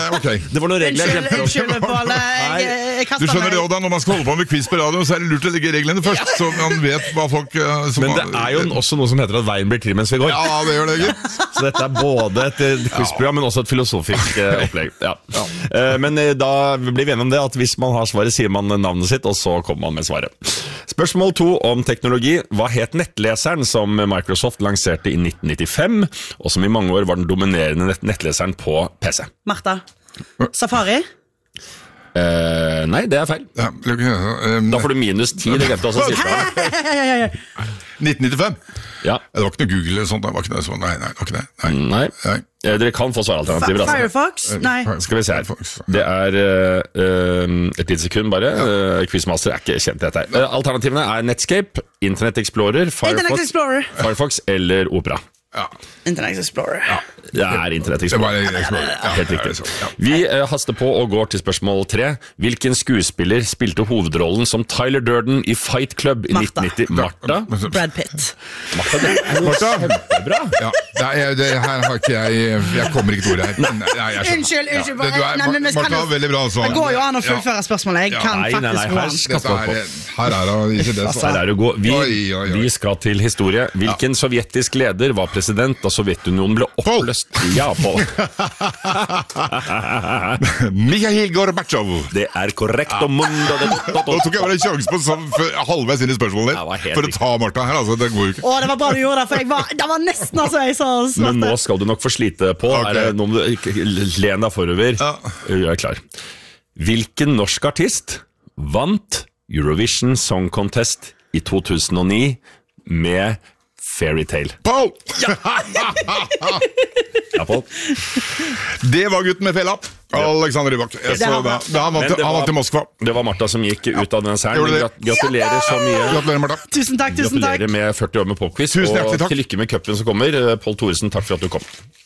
Okay. Det var noen regler. Unnskyld, Båle. Jeg Du skjønner det også da, når man skal holde på med quiz på radio, så er det lurt å legge reglene først, så man vet hva folk... Men det er jo også noe som heter at veien blir til mens vi går. Ja, det gjør det, gitt. Så dette er både et quizprogram, men også et filosofisk opplegg. Ja. Men da blir vi enige om det, at hvis man har svaret, sier man navnet sitt, og så kommer man med svaret. Spørsmål 2 om teknologi. Hva het nettleseren som Microsoft lanserte i 1995, og som i mange år var den dominerende nettleseren på PC? Martha. Safari? Nei, det er feil. Ja, Da får du minus 10, det glemte også å si. 1995? Ja. Det var ikke noe Google eller sånt, det var ikke det sånn. Nei, det var ikke det. Nei. Dere kan få svaralternativer. Firefox? Nei. Skal vi se her. Det er et lite sekund bare. Quizmaster er ikke kjent i dette her. Alternativene er Netscape, Internet Explorer, Firefox eller Opera. Ja. Internet Explorer. Ja, det er Internet Explorer. Helt riktig. Vi haster på og går til spørsmål 3. Hvilken skuespiller spilte hovedrollen som Tyler Durden i Fight Club i 1990? Martha? Brad Pitt. Martha? Kjempebra. Ja, det her har ikke jeg kommer ikke til ordet her. Nei, jeg skjønner. Unnskyld. Martha er veldig bra. Det går jo an å fullføre spørsmålet. Jeg kan faktisk Her er det ikke det. Her er det gå. Vi skal til historie. Hvilken sovjetisk leder var president da Sovjetunionen ble oppløst? Ja, Paul. Mikhail Gorbatsjov. Det er korrekt og mundo. Nå tok jeg bare en sjanse på halvveis inn i spørsmålet ditt for å ta Martha her, altså, det går jo ikke. Det var bra du gjorde det, for det var nesten altså jeg sa smarte. Men nå skal du nok få slite på. Okay. Er det noe du len deg forover? Ja. Jeg er klar. Hvilken norsk artist vant Eurovision Song Contest i 2009 med Fairytale? Paul! Ja, Paul. Det var gutten med fella. Alexander Rybak. Han vant til Moskva. Det var Martha som gikk ut av den serien. Gratulerer så mye. Gratulerer, Martha. Tusen takk. Gratulerer med 40 år med popquiz. Og til lykke med cupen som kommer. Pål Thoresen, takk for at du kom.